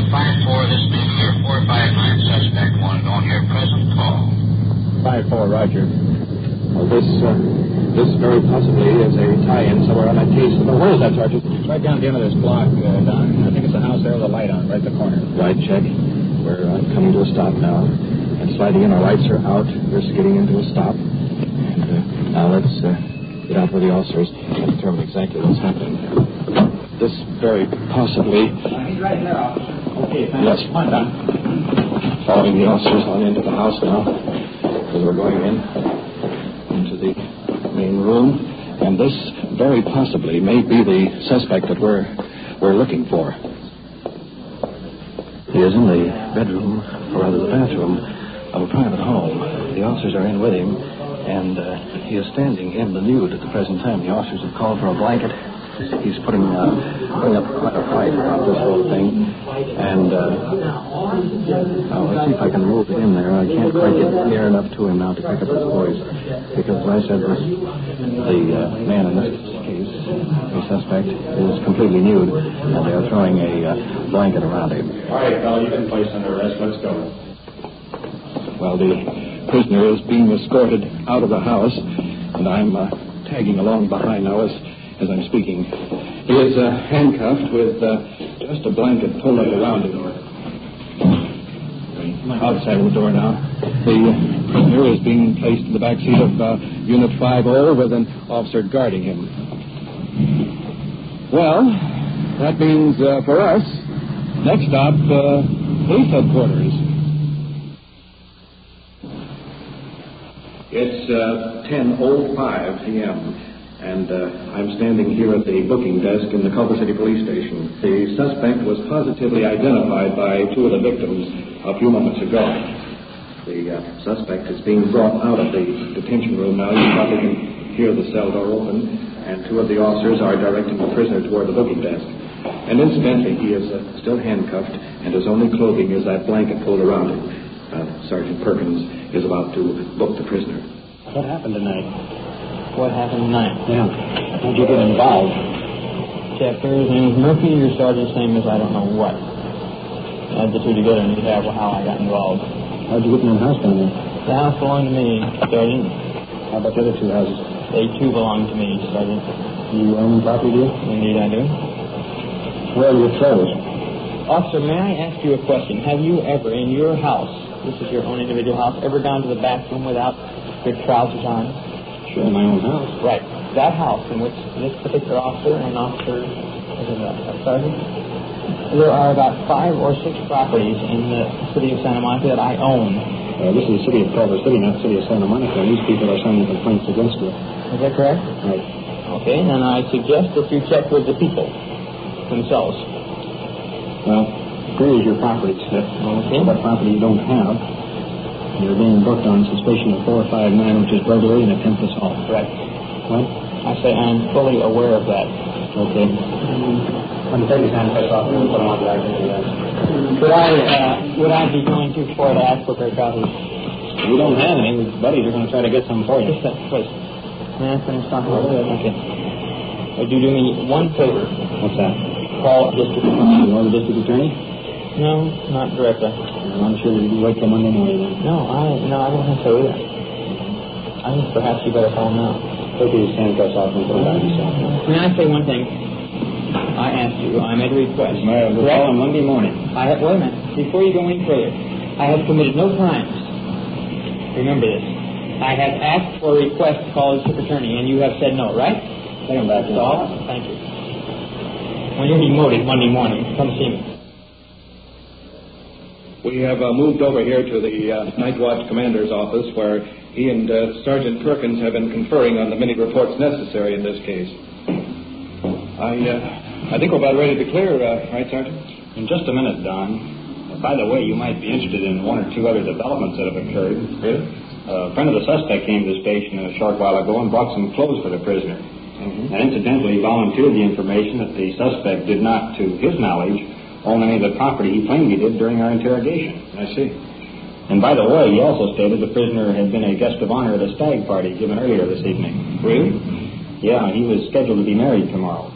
5-4, this may be your 459 suspect wanted on your present call. 5-4, Roger. Well, this very possibly is a tie-in somewhere on that case. But where is that, Sergeant? It's right down at the end of this block, Don. I think it's the house there with the light on, right at the corner. Right, check. We're coming to a stop now. And sliding in, our lights are out. We're skidding into a stop. And now let's get out with the officers and determine exactly what's happening here. This very possibly... He's right there, officer. Okay, thanks. Yes. Come on, Don. Following the officers on into the house now, because we're going into the main room, and this very possibly may be the suspect that we're looking for. He is in the bedroom, or rather the bathroom, of a private home. The officers are in with him, and he is standing in the nude at the present time. The officers have called for a blanket. He's putting up quite a fight about this whole thing. And let's see if I can move it in there. I can't quite get near enough to him now to pick up his voice. Because, as I said, the man in this case, the suspect, is completely nude. And they are throwing a blanket around him. All right, fellow, you've been placed under arrest. Let's go. Well, the prisoner is being escorted out of the house. And I'm tagging along behind now as I'm speaking. He is handcuffed with just a blanket pulled up around him. Outside of the door now. The prisoner is being placed in the back seat of Unit 50 with an officer guarding him. Well, that means for us, next stop, police headquarters. It's 10:05 p.m. And I'm standing here at the booking desk in the Culver City Police Station. The suspect was positively identified by two of the victims a few moments ago. The suspect is being brought out of the detention room now. You probably can hear the cell door open, and two of the officers are directing the prisoner toward the booking desk. And incidentally, he is still handcuffed, and his only clothing is that blanket pulled around him. Sergeant Perkins is about to book the prisoner. What happened tonight? What happened tonight? Yeah. How'd you get involved? Chapter's name is Murphy. Your sergeant's name is I don't know what. Add the two together and you'd have how I got involved. How'd you get in the house down there? The house belonged to me, Sergeant. How about the other two houses? They too belong to me, Sergeant. You own property, do you? Indeed I do. Where are your clothes? Officer, may I ask you a question? Have you ever, in your house, this is your own individual house, ever gone to the bathroom without your trousers on? Sure, in my own house. Right. That house in which this particular officer and officer, is it a sergeant? There are about 5 or 6 properties in the city of Santa Monica that I own. This is the city of Culver City, not the city of Santa Monica. These people are sending complaints against you. Is that correct? Right. Okay, then I suggest that you check with the people themselves. Well, here is your property slip. Okay. What property you don't have. You're being booked on suspicion of 459, which is burglary and attempted assault. Correct. What? I say I'm fully aware of that. Okay. When you take his handcuffs off, we'll put him on the back of the desk. Would I be going too far to ask for their trousers? We don't have any. Buddies are going to try to get some for you. Just that, please. May I finish talking? Okay. Would you do me one favor? What's that? Call district attorney. You know the district attorney? No, not directly. I'm sure you'll wait till Monday morning then. No, I don't think so either. I think perhaps you better call him now. Take his handcuffs off and put him back yourself. May I say one thing? I asked you, I made a request. We'll call him Monday morning. Wait a minute. Before you go any further, I have committed no crimes. Remember this. I have asked for a request to call the district attorney, and you have said no, right? Take him back. That's all? Thank you. When you're demoted Monday morning, come see me. We have moved over here to the Night Watch Commander's office, where he and Sergeant Perkins have been conferring on the many reports necessary in this case. I think we're about ready to clear, right, Sergeant? In just a minute, Don. By the way, you might be interested in one or two other developments that have occurred. Really? A friend of the suspect came to the station a short while ago and brought some clothes for the prisoner. Mm-hmm. And incidentally volunteered the information that the suspect did not, to his knowledge, own any of the property he claimed he did during our interrogation. I see. And by the way, he also stated the prisoner had been a guest of honor at a stag party given earlier this evening. Really? Yeah, he was scheduled to be married tomorrow.